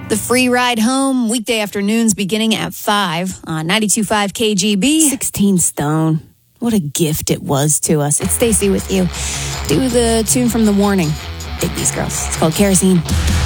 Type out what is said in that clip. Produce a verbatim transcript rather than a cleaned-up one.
The free ride home, weekday afternoons beginning at five on ninety-two point five K G B. sixteen stone. What a gift it was to us. It's Stacey with you. Do the tune from The Warning. Dig these girls. It's called Kerosene.